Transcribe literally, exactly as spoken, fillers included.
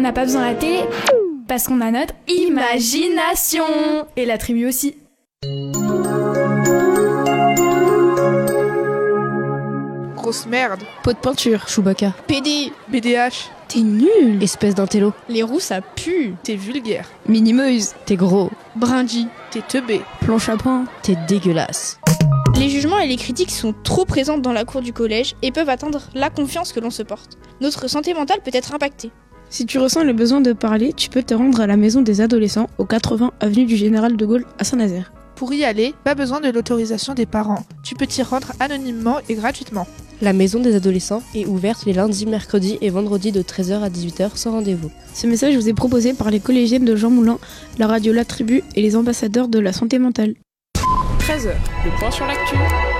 n'a pas besoin de la télé, parce qu'on a notre imagination. Et la tribu aussi. Grosse merde. Pot de peinture. Chewbacca. P D. B D H. T'es nul. Espèce d'intello. Les roues, ça pue. T'es vulgaire. Minimeuse. T'es gros. Brindille. T'es teubé. Planche à pain. T'es dégueulasse. Les jugements et les critiques sont trop présentes dans la cour du collège et peuvent atteindre la confiance que l'on se porte. Notre santé mentale peut être impactée. Si tu ressens le besoin de parler, tu peux te rendre à la maison des adolescents au quatre-vingts avenue du Général de Gaulle à Saint-Nazaire. Pour y aller, pas besoin de l'autorisation des parents. Tu peux t'y rendre anonymement et gratuitement. La maison des adolescents est ouverte les lundis, mercredis et vendredis de treize heures à dix-huit heures sans rendez-vous. Ce message vous est proposé par les collégiennes de Jean Moulin, la radio La Tribu et les ambassadeurs de la santé mentale. treize heures. Le point sur l'actu.